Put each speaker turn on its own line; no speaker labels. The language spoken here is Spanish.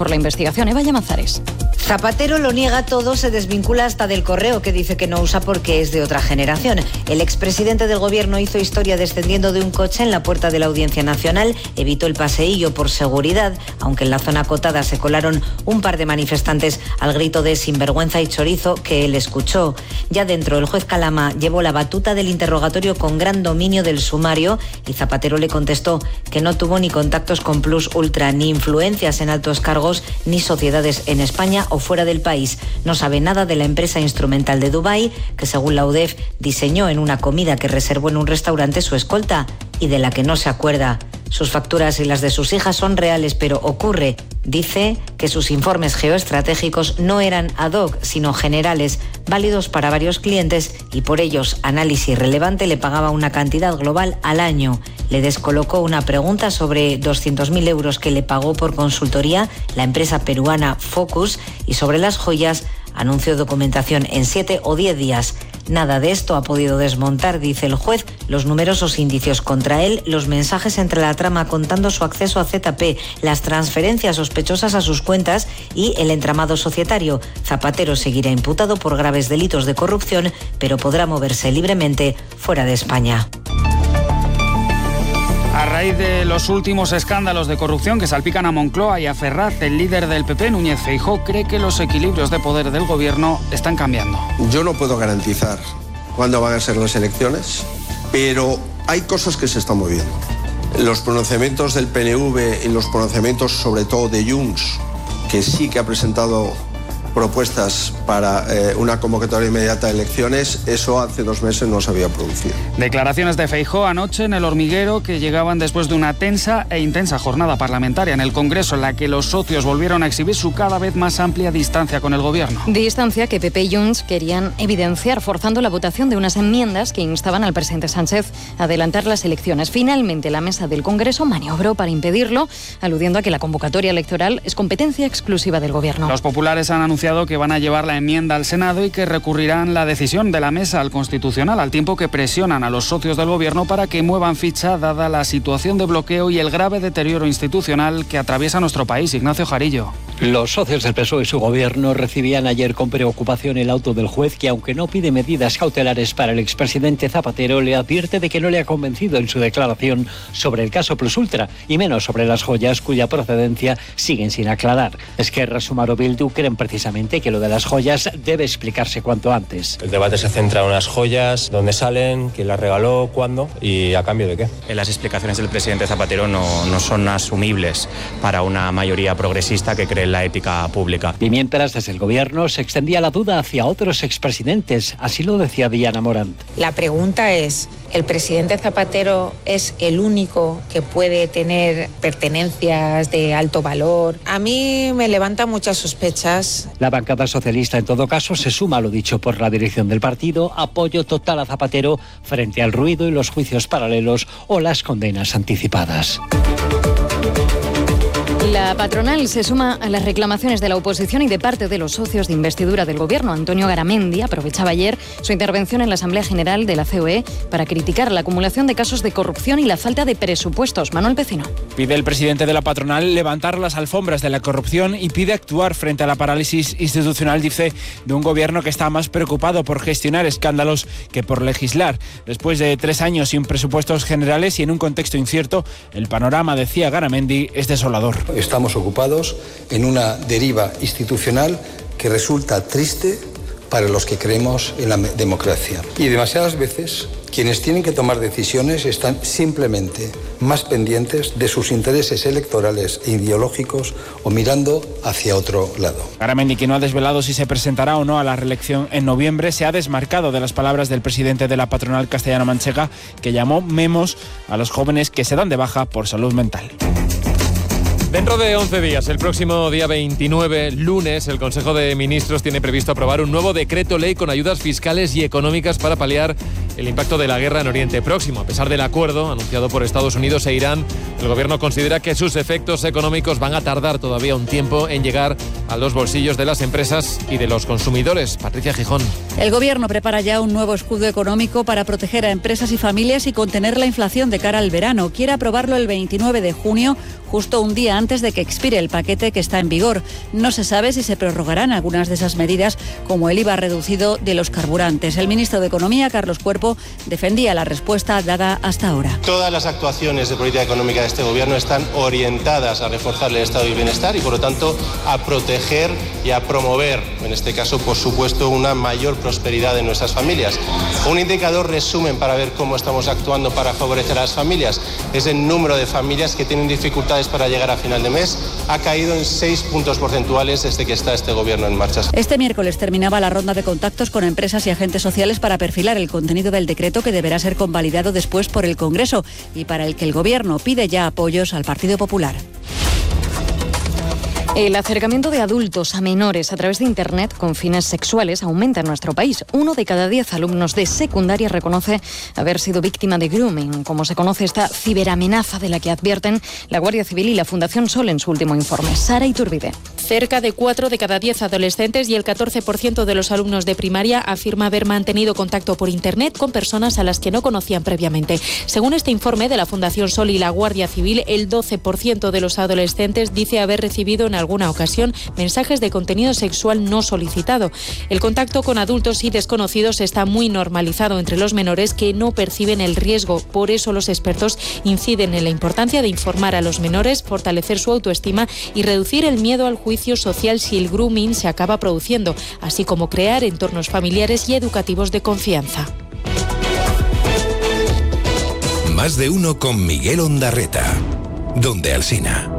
por la investigación. Eva Llamazares.
Zapatero lo niega todo, se desvincula hasta del correo que dice que no usa porque es de otra generación. El expresidente del gobierno hizo historia descendiendo de un coche en la puerta de la Audiencia Nacional, evitó el paseillo por seguridad, aunque en la zona acotada se colaron un par de manifestantes al grito de sinvergüenza y chorizo que él escuchó. Ya dentro, el juez Calama llevó la batuta del interrogatorio con gran dominio del sumario y Zapatero le contestó que no tuvo ni contactos con Plus Ultra, ni influencias en altos cargos, ni sociedades en España o fuera del país. No sabe nada de la empresa instrumental de Dubái, que según la UDEF diseñó en una comida que reservó en un restaurante su escolta y de la que no se acuerda. Sus facturas y las de sus hijas son reales, pero ocurre. Dice que sus informes geoestratégicos no eran ad hoc, sino generales, válidos para varios clientes y por ellos análisis relevante le pagaba una cantidad global al año. Le descolocó una pregunta sobre 200.000 euros que le pagó por consultoría la empresa peruana Focus y sobre las joyas anunció documentación en 7 o 10 días. Nada de esto ha podido desmontar, dice el juez, los numerosos indicios contra él, los mensajes entre la trama contando su acceso a ZP, las transferencias sospechosas a sus cuentas y el entramado societario. Zapatero seguirá imputado por graves delitos de corrupción, pero podrá moverse libremente fuera de España.
A raíz de los últimos escándalos de corrupción que salpican a Moncloa y a Ferraz, el líder del PP, Núñez Feijóo, cree que los equilibrios de poder del gobierno están cambiando.
Yo no puedo garantizar cuándo van a ser las elecciones, pero hay cosas que se están moviendo. Los pronunciamientos del PNV y los pronunciamientos sobre todo de Junts, que sí que ha presentado propuestas para una convocatoria inmediata de elecciones, eso hace 2 meses no se había producido.
Declaraciones de Feijóo anoche en El Hormiguero que llegaban después de una tensa e intensa jornada parlamentaria en el Congreso en la que los socios volvieron a exhibir su cada vez más amplia distancia con el gobierno.
Distancia que PP y Junts querían evidenciar forzando la votación de unas enmiendas que instaban al presidente Sánchez a adelantar las elecciones. Finalmente la mesa del Congreso maniobró para impedirlo, aludiendo a que la convocatoria electoral es competencia exclusiva del gobierno.
Los populares han anunciado que van a llevar la enmienda al Senado y que recurrirán la decisión de la mesa al Constitucional, al tiempo que presionan a los socios del gobierno para que muevan ficha dada la situación de bloqueo y el grave deterioro institucional que atraviesa nuestro país. Ignacio Jarillo.
Los socios del PSOE y su gobierno recibían ayer con preocupación el auto del juez que, aunque no pide medidas cautelares para el expresidente Zapatero, le advierte de que no le ha convencido en su declaración sobre el caso Plus Ultra y menos sobre las joyas cuya procedencia siguen sin aclarar. Esquerra, Sumar o Bildu creen precisamente que lo de las joyas debe explicarse cuanto antes.
El debate se centra en unas joyas, dónde salen, quién las regaló, cuándo y a cambio de qué.
Las explicaciones del presidente Zapatero no son asumibles para una mayoría progresista que cree en la ética pública.
Y mientras desde el gobierno se extendía la duda hacia otros expresidentes, así lo decía Diana Morant.
La pregunta es, ¿el presidente Zapatero es el único que puede tener pertenencias de alto valor? A mí me levanta muchas sospechas.
La bancada socialista, en todo caso, se suma a lo dicho por la dirección del partido, apoyo total a Zapatero frente al ruido y los juicios paralelos o las condenas anticipadas.
La patronal se suma a las reclamaciones de la oposición y de parte de los socios de investidura del gobierno. Antonio Garamendi aprovechaba ayer su intervención en la Asamblea General de la COE para criticar la acumulación de casos de corrupción y la falta de presupuestos. Manuel Pecino.
Pide el presidente de la patronal levantar las alfombras de la corrupción y pide actuar frente a la parálisis institucional, dice, de un gobierno que está más preocupado por gestionar escándalos que por legislar. Después de 3 años sin presupuestos generales y en un contexto incierto, el panorama, decía Garamendi, es desolador.
Estamos ocupados en una deriva institucional que resulta triste para los que creemos en la democracia. Y demasiadas veces quienes tienen que tomar decisiones están simplemente más pendientes de sus intereses electorales e ideológicos o mirando hacia otro lado.
Garamendi, que no ha desvelado si se presentará o no a la reelección en noviembre, se ha desmarcado de las palabras del presidente de la patronal castellano-manchega, que llamó memos a los jóvenes que se dan de baja por salud mental.
Dentro de 11 días, el próximo día 29, lunes, el Consejo de Ministros tiene previsto aprobar un nuevo decreto ley con ayudas fiscales y económicas para paliar el impacto de la guerra en Oriente Próximo. A pesar del acuerdo anunciado por Estados Unidos e Irán, el gobierno considera que sus efectos económicos van a tardar todavía un tiempo en llegar a los bolsillos de las empresas y de los consumidores. Patricia Gijón.
El gobierno prepara ya un nuevo escudo económico para proteger a empresas y familias y contener la inflación de cara al verano. Quiere aprobarlo el 29 de junio, justo un día antes de que expire el paquete que está en vigor. No se sabe si se prorrogarán algunas de esas medidas, como el IVA reducido de los carburantes. El ministro de Economía, Carlos Cuerpo, defendía la respuesta dada hasta ahora.
Todas las actuaciones de política económica de este gobierno están orientadas a reforzar el estado de bienestar y, por lo tanto, a proteger y a promover, en este caso, por supuesto, una mayor prosperidad de nuestras familias. Un indicador resumen para ver cómo estamos actuando para favorecer a las familias es el número de familias que tienen dificultades para llegar a final de mes. Ha caído en 6 puntos porcentuales desde que está este gobierno en marcha.
Este miércoles terminaba la ronda de contactos con empresas y agentes sociales para perfilar el contenido del decreto que deberá ser convalidado después por el Congreso y para el que el gobierno pide ya apoyos al Partido Popular.
El acercamiento de adultos a menores a través de Internet con fines sexuales aumenta en nuestro país. 1 de cada 10 alumnos de secundaria reconoce haber sido víctima de grooming, como se conoce esta ciberamenaza de la que advierten la Guardia Civil y la Fundación Sol en su último informe. Sara Iturbide.
Cerca de 4 de cada 10 adolescentes y el 14% de los alumnos de primaria afirma haber mantenido contacto por Internet con personas a las que no conocían previamente. Según este informe de la Fundación Sol y la Guardia Civil, el 12% de los adolescentes dice haber recibido en alguna ocasión mensajes de contenido sexual no solicitado. El contacto con adultos y desconocidos está muy normalizado entre los menores que no perciben el riesgo. Por eso los expertos inciden en la importancia de informar a los menores, fortalecer su autoestima y reducir el miedo al juicio social si el grooming se acaba produciendo, así como crear entornos familiares y educativos de confianza.
Más de uno con Miguel Ondarreta. Donde Alsina.